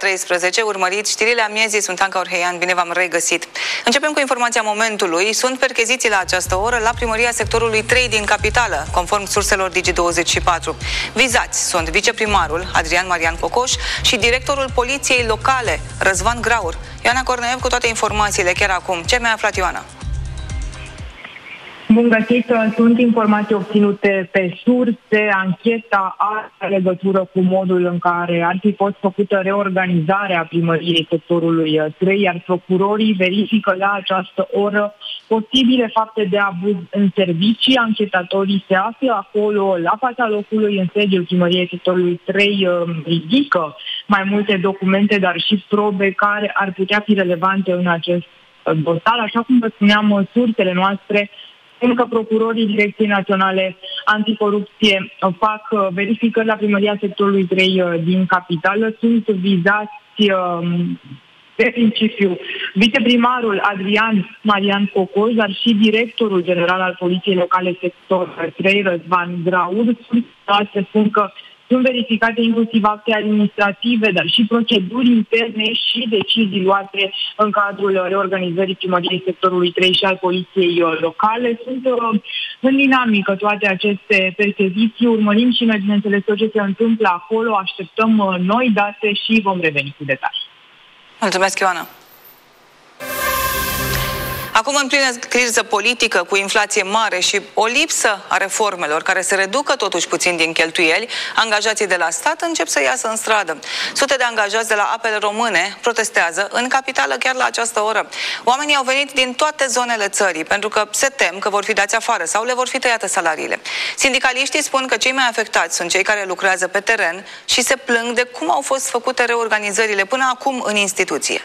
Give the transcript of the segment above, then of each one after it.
13, urmăriți știrile amiezii, sunt Anca Orheian, bine v-am regăsit. Începem cu informația momentului. Sunt percheziții la această oră la primăria sectorului 3 din capitală, conform surselor Digi24. Vizați sunt viceprimarul Adrian Marian Cocoș și directorul poliției locale, Răzvan Graur. Ioana Corneev cu toate informațiile chiar acum. Ce mi-a aflat, Ioana? Bun găsit, sunt informații obținute pe surse. Ancheta are legătură cu modul în care ar fi fost făcută reorganizarea primăriei sectorului 3, iar procurorii verifică la această oră posibile fapte de abuz în servicii. Anchetatorii se află acolo, la fața locului, în sediul primăriei sectorului 3, ridică mai multe documente, dar și probe care ar putea fi relevante în acest dosar. Așa cum vă spuneam, sursele noastre spun că procurorii Direcției Naționale Anticorupție fac verificări la primăria sectorului 3 din capitală. Sunt vizați pe principiu viceprimarul Adrian Marian Cocoș, dar și directorul general al Poliției Locale sector 3, Răzvan Graur. Sursele spun că sunt verificate inclusiv acte administrative, dar și proceduri interne și decizii luate în cadrul reorganizării primăriei sectorului 3 și al poliției locale. Sunt în dinamică toate aceste percheziții. Urmărim și noi, bineînțeles, tot ce se întâmplă acolo, așteptăm noi date și vom reveni cu detalii. Mulțumesc, Ioana. Acum, în plină criză politică, cu inflație mare și o lipsă a reformelor care se reducă totuși puțin din cheltuieli, angajații de la stat încep să iasă în stradă. Sute de angajați de la Apele Române protestează în capitală chiar la această oră. Oamenii au venit din toate zonele țării pentru că se tem că vor fi dați afară sau le vor fi tăiate salariile. Sindicaliștii spun că cei mai afectați sunt cei care lucrează pe teren și se plâng de cum au fost făcute reorganizările până acum în instituție.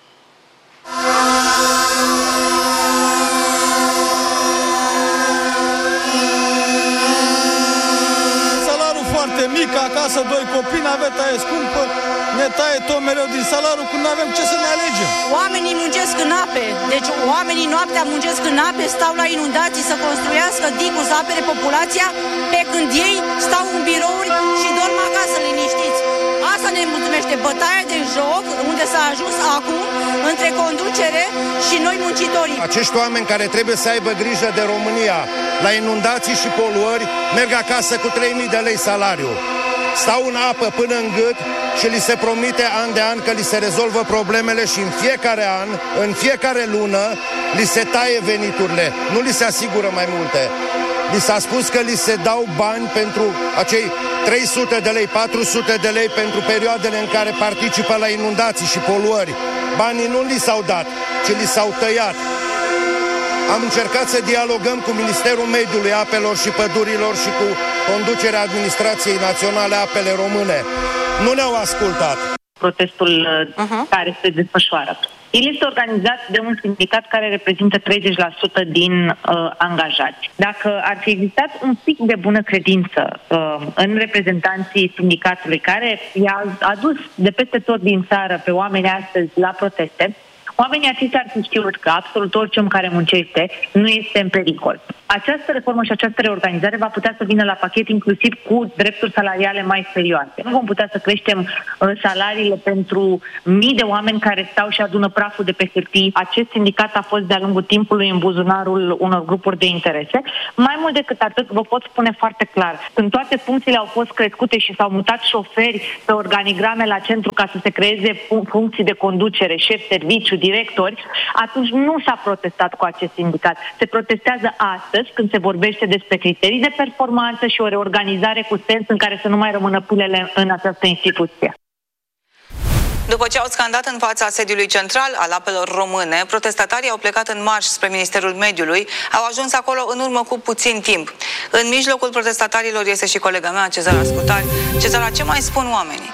Salariul foarte mic, acasă doi copii, naveta e scumpă, ne taie tot mereu din salariul când nu avem ce să ne alegem. Oamenii muncesc în ape, deci oamenii noaptea muncesc în ape, stau la inundații să construiască diguri, să apere populația, pe când ei stau în birouri și dorm acasă liniștiți. Asta ne mulțumește, bătaia de joc unde s-a ajuns acum între conducere și noi muncitorii. Acești oameni care trebuie să aibă grijă de România la inundații și poluări merg acasă cu 3.000 de lei salariu. Stau în apă până în gât și li se promite an de an că li se rezolvă problemele și în fiecare an, în fiecare lună, li se taie veniturile, nu li se asigură mai multe. Li s-a spus că li se dau bani pentru acei 300 de lei, 400 de lei pentru perioadele în care participă la inundații și poluări. Banii nu li s-au dat, ci li s-au tăiat. Am încercat să dialogăm cu Ministerul Mediului, Apelor și Pădurilor și cu conducerea Administrației Naționale Apele Române. Nu ne-au ascultat. Protestul care se desfășoară. El este organizat de un sindicat care reprezintă 30% din angajați. Dacă ar fi existat un pic de bună credință în reprezentanții sindicatului care i-a adus de peste tot din țară pe oameni astăzi la proteste, oamenii aceștia ar fi știut că absolut orice om care muncește nu este în pericol. Această reformă și această reorganizare va putea să vină la pachet inclusiv cu drepturi salariale mai serioase. Nu vom putea să creștem salariile pentru mii de oameni care stau și adună praful de pe hârtii. Acest sindicat a fost de-a lungul timpului în buzunarul unor grupuri de interese. Mai mult decât atât, vă pot spune foarte clar, când toate funcțiile au fost crescute și s-au mutat șoferi pe organigrame la centru ca să se creeze funcții de conducere, șef serviciu, directori, atunci nu s-a protestat cu acest sindicat. Se protestează astăzi când se vorbește despre criterii de performanță și o reorganizare cu sens în care să nu mai rămână pulele în această instituție. După ce au scandat în fața sediului central al Apelor Române, protestatarii au plecat în marș spre Ministerul Mediului, au ajuns acolo în urmă cu puțin timp. În mijlocul protestatarilor este și colega mea, Cezara Scutari. Cezara, ce mai spun oamenii?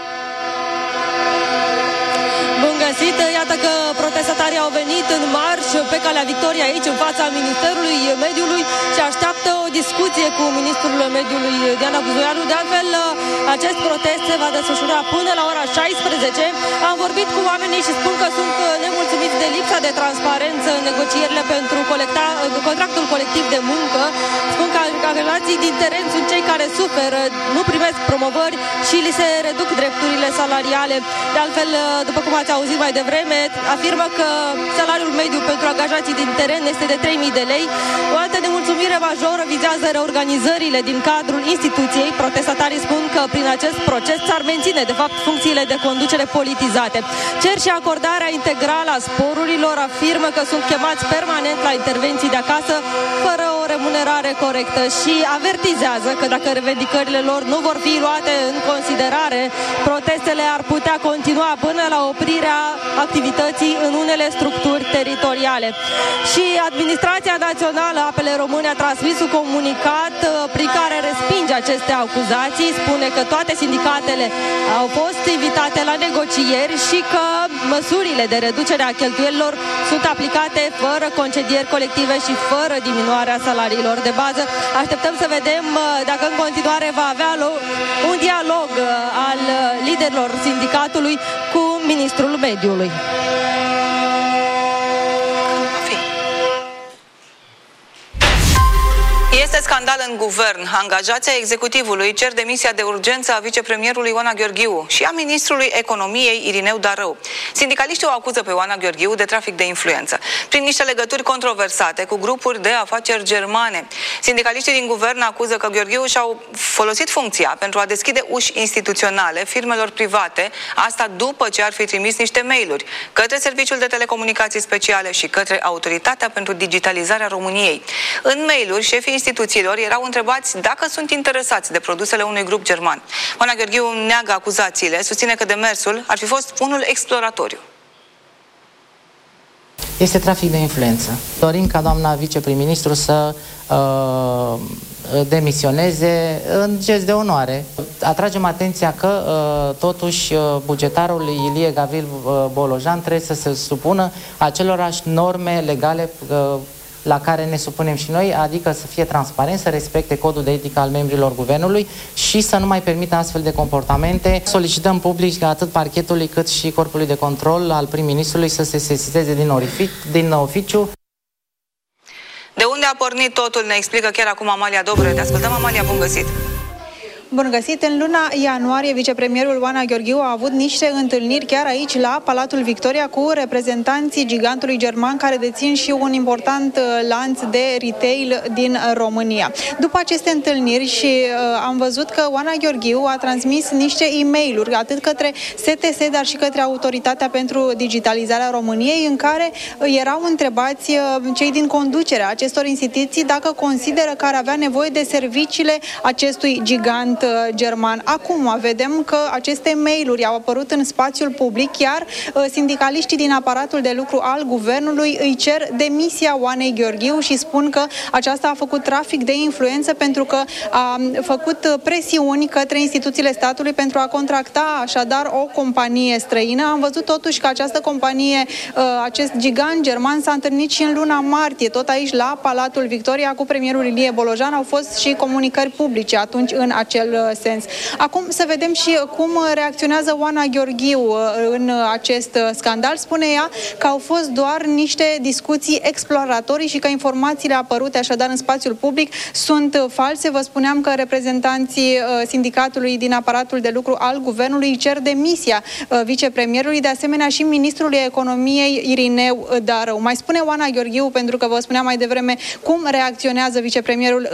Bun găsit! Iată că protestatarii au venit în marș pe Calea Victoriei aici, în fața Ministerului Mediului și așteaptă o discuție cu ministrul mediului Diana Buzoianu. De altfel, acest protest se va desfășura până la ora 16. Am vorbit cu oamenii și spun că sunt nemulțumiți de lipsa de transparență în negocierile pentru contractul colectiv de muncă. Spun că angajații din teren sunt cei care suferă, nu primesc promovări și li se reduc drepturile salariale. De altfel, după cum ați auzit mai devreme, afirmă că salariul mediu pentru angajații din teren este de 3.000 de lei. O altă nemulțumire majoră vizează reorganizările din cadrul instituției. Protestatarii spun că prin acest proces s-ar menține, de fapt, funcțiile de conducere politizate. Cer și acordarea integrală a sporurilor, afirmă că sunt chemați permanent la intervenții de acasă, fără o remunerare corectă și avertizează că dacă revendicările lor nu vor fi luate în considerare, protestele ar putea continua până la oprirea activității în unele structuri teritoriale. Și Administrația Națională Apele Române a transmis un comunicat prin care respinge aceste acuzații, spune că toate sindicatele au fost invitate la negocieri și că măsurile de reducere a cheltuielilor sunt aplicate fără concedieri colective și fără diminuarea salariilor de bază. Așteptăm să vedem dacă în continuare va avea un dialog al liderilor sindicatului cu ministrul mediului. Este scandal în guvern. Angajații executivului cer demisia de urgență a vicepremierului Oana Gheorghiu și a ministrului economiei Irineu Darău. Sindicaliștii o acuză pe Oana Gheorghiu de trafic de influență, prin niște legături controversate cu grupuri de afaceri germane. Sindicaliștii din guvern acuză că Gheorghiu și-au folosit funcția pentru a deschide uși instituționale firmelor private, asta după ce ar fi trimis niște mail-uri către Serviciul de Telecomunicații Speciale și către Autoritatea pentru Digitalizarea României. În mail-uri, șefii instituțiilor erau întrebați dacă sunt interesați de produsele unui grup german. Oana Gheorghiu neagă acuzațiile, susține că demersul ar fi fost unul exploratoriu. Este trafic de influență. Dorim ca doamna viceprim-ministru să demisioneze în gest de onoare. Atragem atenția că totuși bugetarul Ilie Gavril Bolojan trebuie să se supună acelorași norme legale la care ne supunem și noi, adică să fie transparent, să respecte codul de etică al membrilor guvernului și să nu mai permită astfel de comportamente. Solicităm public atât parchetului cât și corpului de control al prim-ministrului să se sesizeze din oficiu. De unde a pornit totul ne explică chiar acum Amalia Dobre. Te ascultăm, Amalia, bun găsit! Bun găsit! În luna ianuarie, vicepremierul Oana Gheorghiu a avut niște întâlniri chiar aici, la Palatul Victoria, cu reprezentanții gigantului german, care dețin și un important lanț de retail din România. După aceste întâlniri și am văzut că Oana Gheorghiu a transmis niște e-mail-uri, atât către STS, dar și către Autoritatea pentru Digitalizarea României, în care erau întrebați cei din conducerea acestor instituții dacă consideră că ar avea nevoie de serviciile acestui gigant german. Acum vedem că aceste mail-uri au apărut în spațiul public, iar sindicaliștii din aparatul de lucru al guvernului îi cer demisia Oanei Gheorghiu și spun că aceasta a făcut trafic de influență pentru că a făcut presiuni către instituțiile statului pentru a contracta așadar o companie străină. Am văzut totuși că această companie, acest gigant german, s-a întâlnit și în luna martie, tot aici la Palatul Victoria, cu premierul Ilie Bolojan. Au fost și comunicări publice atunci în acel sens. Acum să vedem și cum reacționează Oana Gheorghiu în acest scandal. Spune ea că au fost doar niște discuții exploratorii și că informațiile apărute așadar în spațiul public sunt false. Vă spuneam că reprezentanții sindicatului din aparatul de lucru al guvernului cer demisia vicepremierului, de asemenea și ministrului economiei Irineu Darău. Mai spune Oana Gheorghiu, pentru că vă spuneam mai devreme cum reacționează vicepremierul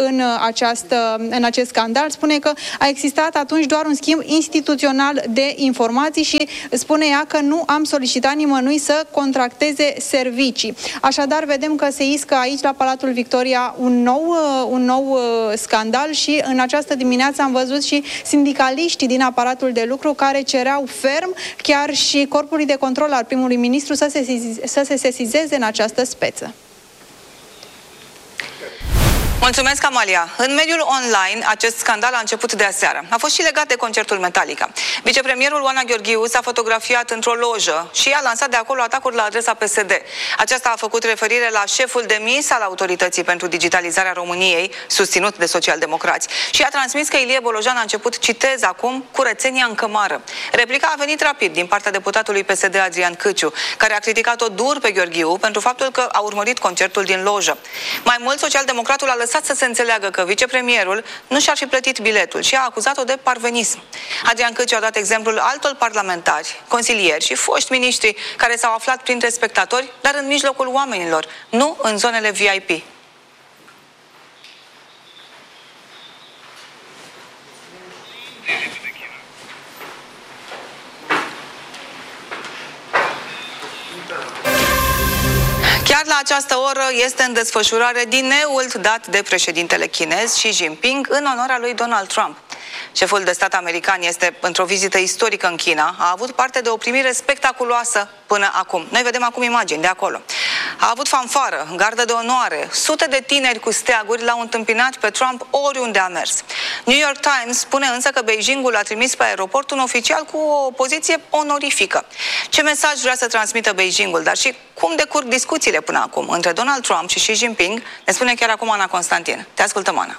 în acest scandal. Spune că a existat atunci doar un schimb instituțional de informații și spune ea că nu am solicitat nimănui să contracteze servicii. Așadar, vedem că se iscă aici la Palatul Victoria un nou scandal și în această dimineață am văzut și sindicaliștii din aparatul de lucru care cereau ferm chiar și corpului de control al primului ministru să se sesizeze în această speță. Mulțumesc, Amalia. În mediul online, acest scandal a început de aseară. A fost și legat de concertul Metallica. Vicepremierul Oana Gheorghiu s-a fotografiat într-o lojă și a lansat de acolo atacuri la adresa PSD. Aceasta a făcut referire la șeful demis al Autorității pentru Digitalizarea României, susținut de socialdemocrați, și a transmis că Ilie Bolojan a început, citez acum, curățenia în cămară. Replica a venit rapid din partea deputatului PSD Adrian Câciu, care a criticat-o dur pe Gheorghiu pentru faptul că a urmărit concertul din lojă. Mai mult, socialdemocratul a lăsat să se înțeleagă că vicepremierul nu și-ar fi plătit biletul și a acuzat-o de parvenism. Adrian Câciu a dat exemplul altor parlamentari, consilieri și foști miniștri care s-au aflat printre spectatori, dar în mijlocul oamenilor, nu în zonele VIP. Chiar la această oră este în desfășurare dineul dat de președintele chinez Xi Jinping în onoarea lui Donald Trump. Șeful de stat american este într-o vizită istorică în China, a avut parte de o primire spectaculoasă până acum. Noi vedem acum imagini de acolo. A avut fanfară, gardă de onoare, sute de tineri cu steaguri l-au întâmpinat pe Trump oriunde a mers. New York Times spune însă că Beijingul a trimis pe aeroport un oficial cu o poziție onorifică. Ce mesaj vrea să transmită Beijingul, dar și cum decurg discuțiile până acum între Donald Trump și Xi Jinping, ne spune chiar acum Ana Constantin. Te ascultăm, Ana.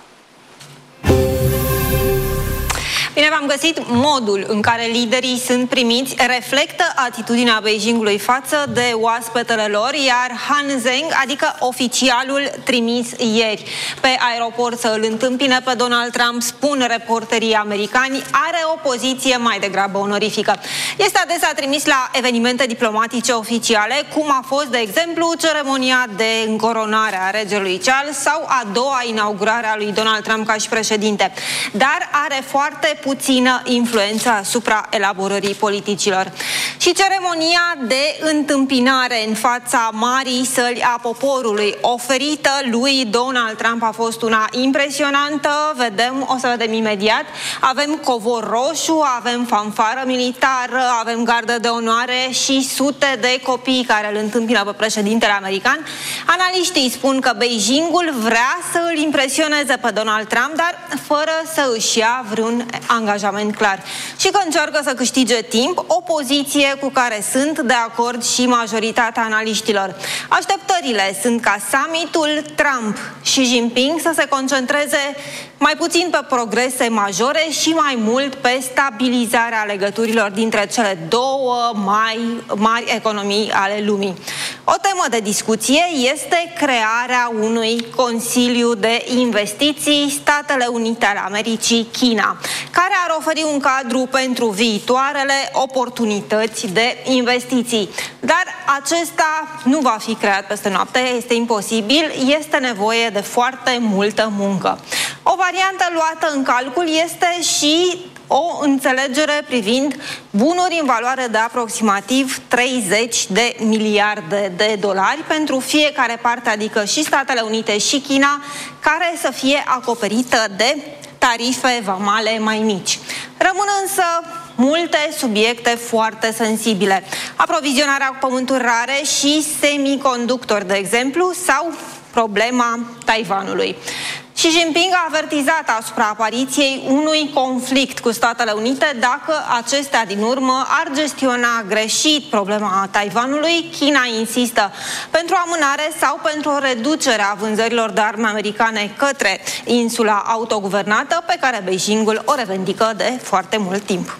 Bine v-am găsit. Modul în care liderii sunt primiți reflectă atitudinea Beijingului față de oaspetele lor, iar Han Zheng, adică oficialul trimis ieri pe aeroport să îl întâmpine pe Donald Trump, spun reporterii americani, are o poziție mai degrabă onorifică. Este adesea trimis la evenimente diplomatice oficiale, cum a fost, de exemplu, ceremonia de încoronare a regelui Charles sau a doua inaugurare a lui Donald Trump ca și președinte. Dar are foarte puțină influență asupra elaborării politicilor. Și ceremonia de întâmpinare în fața marii săli a poporului oferită lui Donald Trump a fost una impresionantă. O să vedem imediat. Avem covor roșu, avem fanfară militară, avem gardă de onoare și sute de copii care îl întâmpină pe președintele american. Analiștii spun că Beijingul vrea să îl impresioneze pe Donald Trump, dar fără să își ia vreun angajament clar. Și că încearcă să câștige timp, o poziție cu care sunt de acord și majoritatea analiștilor. Așteptările sunt ca summitul Trump și Jinping să se concentreze mai puțin pe progrese majore și mai mult pe stabilizarea legăturilor dintre cele două mari economii ale lumii. O temă de discuție este crearea unui Consiliu de Investiții Statele Unite ale Americii-China, care ar oferi un cadru pentru viitoarele oportunități de investiții. Dar acesta nu va fi creat peste noapte, este imposibil, este nevoie de foarte multă muncă. O variantă luată în calcul este și o înțelegere privind bunuri în valoare de aproximativ 30 de miliarde de dolari pentru fiecare parte, adică și Statele Unite și China, care să fie acoperită de tarife vamale mai mici. Rămân însă multe subiecte foarte sensibile. Aprovizionarea cu pământuri rare și semiconductori, de exemplu, sau problema Taiwanului. Xi Jinping a avertizat asupra apariției unui conflict cu Statele Unite dacă acestea din urmă ar gestiona greșit problema Taiwanului. China insistă pentru amânare sau pentru o reducere a vânzărilor de arme americane către insula autoguvernată, pe care Beijingul o revendică de foarte mult timp.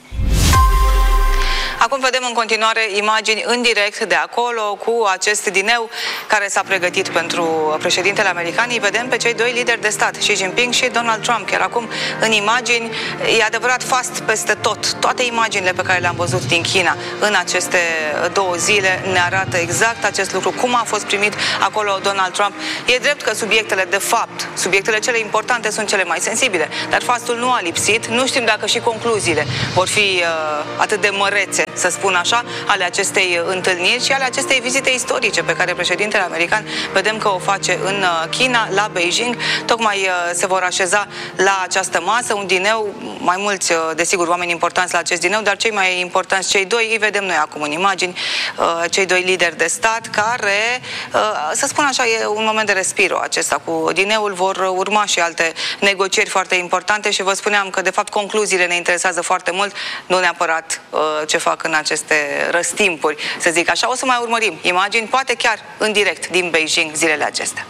Acum vedem în continuare imagini în direct de acolo cu acest dineu care s-a pregătit pentru președintele american. Îi vedem pe cei doi lideri de stat, Xi Jinping și Donald Trump, chiar acum în imagini. E adevărat, fast peste tot. Toate imaginile pe care le-am văzut din China în aceste 2 zile ne arată exact acest lucru, cum a fost primit acolo Donald Trump. E drept că subiectele, de fapt, subiectele cele importante sunt cele mai sensibile, dar fastul nu a lipsit. Nu știm dacă și concluziile vor fi atât de mărețe să spun așa, ale acestei întâlniri și ale acestei vizite istorice pe care președintele american vedem că o face în China, la Beijing. Tocmai se vor așeza la această masă, un dineu, mai mulți, desigur, oameni importanți la acest dineu, dar cei mai importanți, cei doi, îi vedem noi acum în imagini, cei doi lideri de stat care, să spun așa, e un moment de respiro acesta cu dineul, vor urma și alte negocieri foarte importante și vă spuneam că, de fapt, concluziile ne interesează foarte mult, nu neapărat ce fac în aceste răstimpuri, să zic așa. O să mai urmărim imagini, poate chiar în direct din Beijing zilele acestea.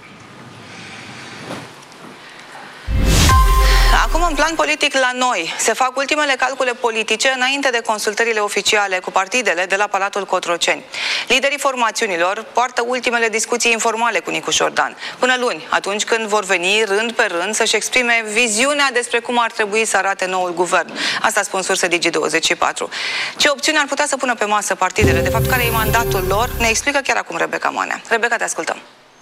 Acum, în plan politic, la noi se fac ultimele calcule politice înainte de consultările oficiale cu partidele de la Palatul Cotroceni. Liderii formațiunilor poartă ultimele discuții informale cu Nicu Șordan. Până luni, atunci când vor veni rând pe rând să-și exprime viziunea despre cum ar trebui să arate noul guvern. Asta spun surse Digi24. Ce opțiuni ar putea să pună pe masă partidele? De fapt, care e mandatul lor? Ne explică chiar acum Rebecca Manea. Rebecca, te ascultăm.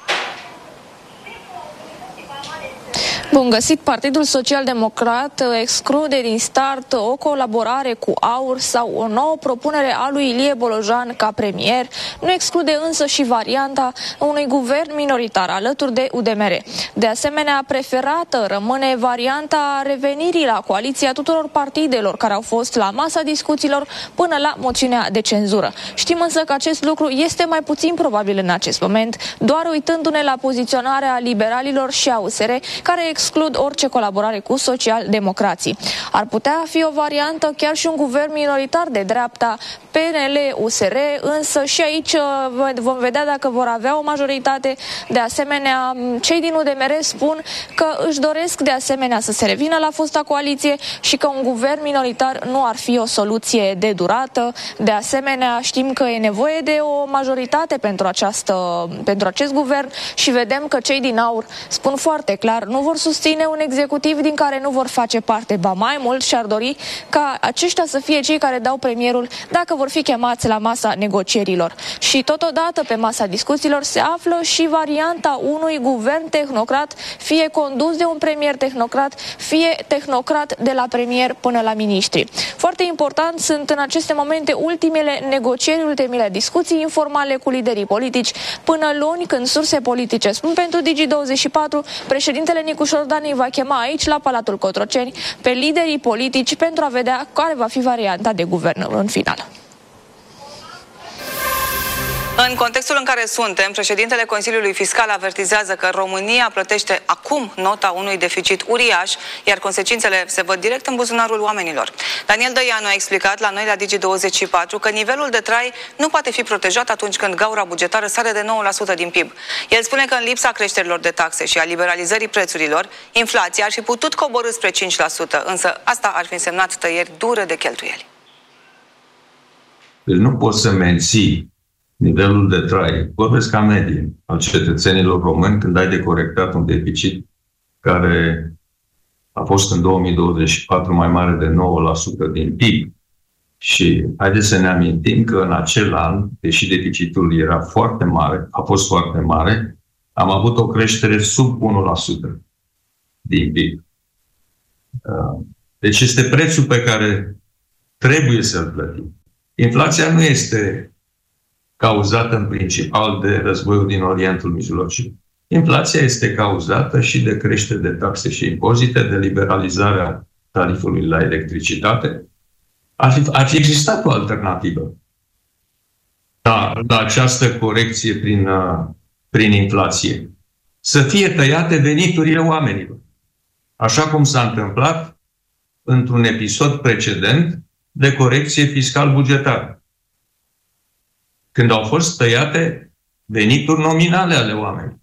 Bun găsit, Partidul Social-Democrat exclude din start o colaborare cu AUR sau o nouă propunere a lui Ilie Bolojan ca premier. Nu exclude însă și varianta unui guvern minoritar alături de UDMR. De asemenea, preferată rămâne varianta revenirii la coaliția tuturor partidelor care au fost la masa discuțiilor până la moțiunea de cenzură. Știm însă că acest lucru este mai puțin probabil în acest moment, doar uitându-ne la poziționarea liberalilor și a USR, care exclud orice colaborare cu social-democrații. Ar putea fi o variantă chiar și un guvern minoritar de dreapta, PNL-USR, însă și aici vom vedea dacă vor avea o majoritate. De asemenea, cei din UDMR spun că își doresc de asemenea să se revină la fosta coaliție și că un guvern minoritar nu ar fi o soluție de durată. De asemenea, știm că e nevoie de o majoritate pentru acest guvern și vedem că cei din AUR spun foarte clar, nu vor susține un executiv din care nu vor face parte, ba mai mult și-ar dori ca aceștia să fie cei care dau premierul dacă vor fi chemați la masa negocierilor. Și totodată pe masa discuțiilor se află și varianta unui guvern tehnocrat, fie condus de un premier tehnocrat, fie tehnocrat de la premier până la miniștri. Foarte important sunt în aceste momente ultimele negocieri, ultimele discuții informale cu liderii politici. Până luni, când surse politice spun pentru Digi24, președintele Nicu Șordan îi va chema aici, la Palatul Cotroceni, pe liderii politici pentru a vedea care va fi varianta de guvern în final. În contextul în care suntem, președintele Consiliului Fiscal avertizează că România plătește acum nota unui deficit uriaș, iar consecințele se văd direct în buzunarul oamenilor. Daniel Dăianu a explicat la noi la Digi24 că nivelul de trai nu poate fi protejat atunci când gaura bugetară sare de 9% din PIB. El spune că în lipsa creșterilor de taxe și a liberalizării prețurilor, inflația ar fi putut coborî spre 5%, însă asta ar fi însemnat tăieri dure de cheltuieli. Deci nu poți să menții nivelul de trai, vorbesc ca medie, al cetățenilor români când ai de corectat un deficit care a fost în 2024 mai mare de 9% din PIB. Și haideți să ne amintim că în acel an, deși deficitul era foarte mare, a fost foarte mare, am avut o creștere sub 1% din PIB. Deci este prețul pe care trebuie să-l plătim. Inflația nu este cauzată în principal de războiul din Orientul Mijlociu. Inflația este cauzată și de creștere de taxe și impozite, de liberalizarea tarifului la electricitate. Ar fi existat o alternativă la această corecție prin inflație. Să fie tăiate veniturile oamenilor. Așa cum s-a întâmplat într-un episod precedent de corecție fiscal-bugetară, când au fost tăiate venituri nominale ale oamenilor.